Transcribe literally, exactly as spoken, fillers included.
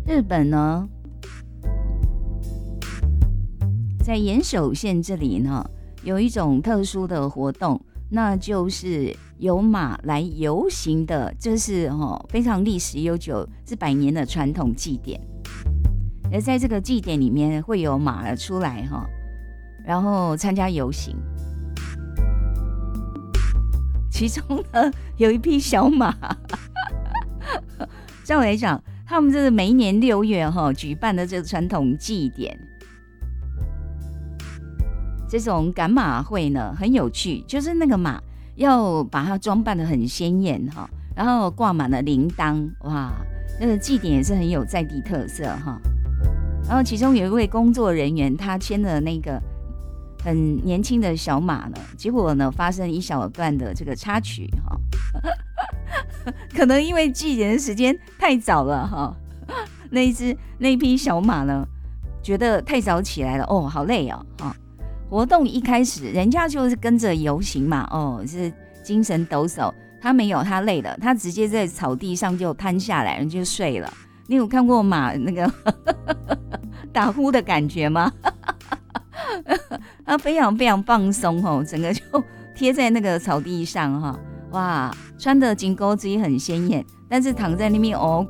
日本呢，在岩手县这里呢，有一种特殊的活动，那就是由马来游行的，这是、哦、非常历史悠久，是百年的传统祭典。而在这个祭典里面，会有马出来、哦、然后参加游行。其中呢，有一匹小马，照来讲，他们这是每一年六月、哦、举办的这个传统祭典。这种赶马会呢很有趣，就是那个马要把它装扮得很鲜艳哈，然后挂满了铃铛，哇，那个祭典也是很有在地特色哈。然后其中有一位工作人员，他牵了那个很年轻的小马呢，结果呢发生一小段的这个插曲哈，可能因为祭典的时间太早了哈，那一只那一匹小马呢觉得太早起来了，哦，好累哦哈。活动一开始，人家就是跟着游行嘛，哦，是精神抖擞。他没有，他累了，他直接在草地上就瘫下来，就睡了。你有看过马那个打呼的感觉吗？他非常非常放松哦，整个就贴在那个草地上哈，哇，穿的紧钩子也很鲜艳，但是躺在那边哦。